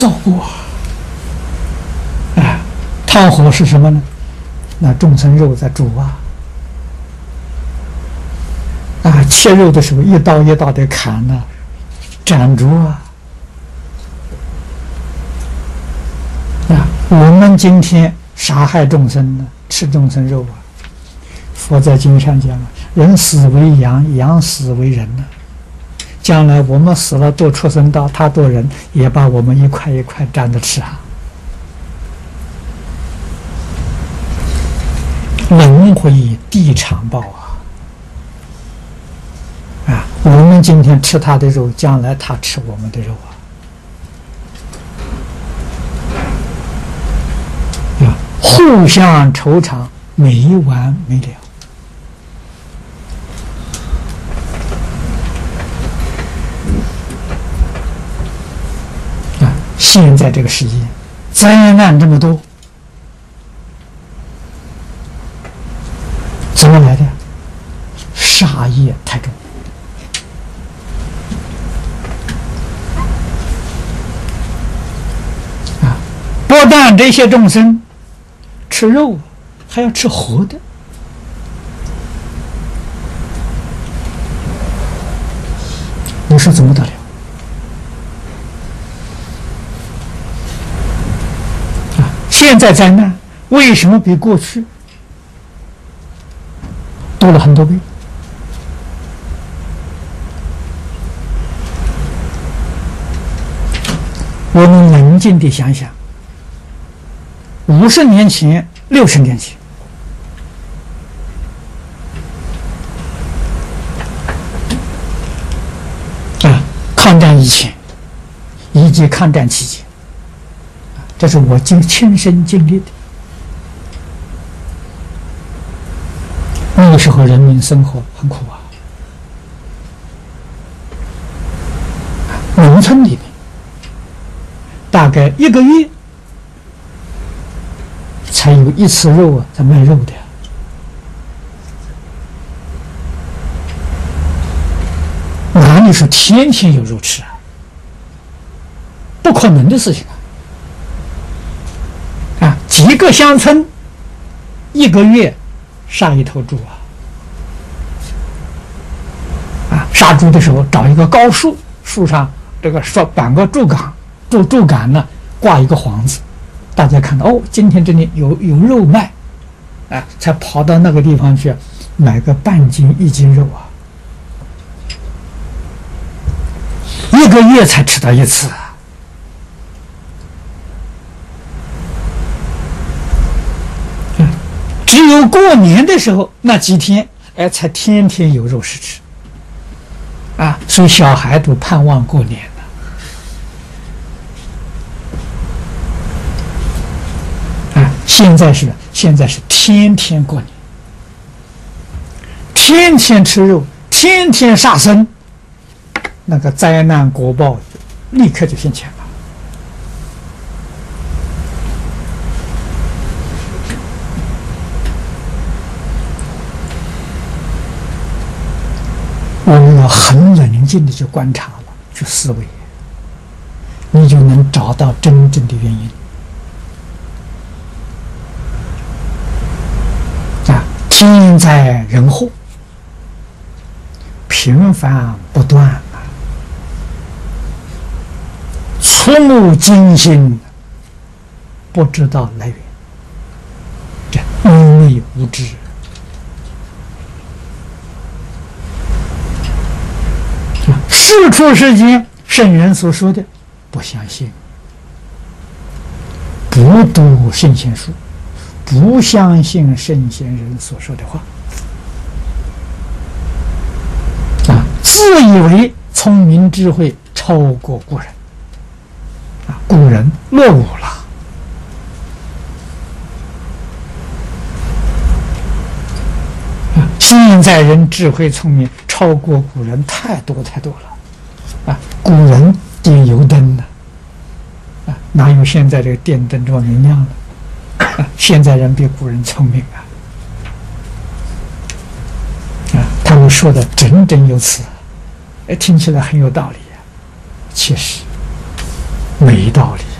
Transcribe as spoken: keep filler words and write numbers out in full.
造过啊。炭火是什么呢？那众生肉在煮啊，啊，切肉的时候一刀一刀的砍呢、啊，斩竹啊。啊，我们今天杀害众生呢，吃众生肉啊。佛在经上讲了，人死为羊，羊死为人呢、啊。将来我们死了堕畜生道，他堕人，也把我们一块一块蘸着吃啊。轮回地场报啊！啊，我们今天吃他的肉，将来他吃我们的肉啊！啊，互相酬偿，没完没了。啊，现在这个世界，灾难这么多。怎么来的？杀业太重啊！不但这些众生吃肉，还要吃活的。你说怎么得了？啊！现在灾难为什么比过去多了很多倍？我们冷静地想想，五十年前、六十年前，啊，抗战以前以及抗战期间，这是我经亲身经历的。那个时候人民生活很苦啊，农村里面大概一个月才有一次肉啊，在卖肉的，哪里说天天有肉吃啊？不可能的事情啊！啊，几个乡村一个月杀一头猪啊！啊，杀猪的时候找一个高树，树上这个说绑个竹竿，竹竹竿呢挂一个幌子，大家看到哦，今天这里有有肉卖，啊，才跑到那个地方去买个半斤一斤肉啊，一个月才吃到一次啊。只有过年的时候那几天，哎，才天天有肉食吃，啊，所以小孩都盼望过年了。啊，现在是现在是天天过年，天天吃肉，天天杀生，那个灾难果报立刻就现前了。我们要很冷静的去观察了，去思维，你就能找到真正的原因。啊，天灾人祸频繁不断啊，触目惊心，不知道来源，这愚昧无知。世出世间圣人所说的不相信，不读圣贤书，不相信圣贤人所说的话，啊，自以为聪明智慧超过古人，啊，古人落伍了。啊，现在人智慧聪明超过古人太多太多了。啊，古人点油灯呢，啊，哪有现在这个电灯这么明亮呢？啊，现在人比古人聪明啊！啊，他们说的振振有词，哎，听起来很有道理呀、啊。确实， 没道理。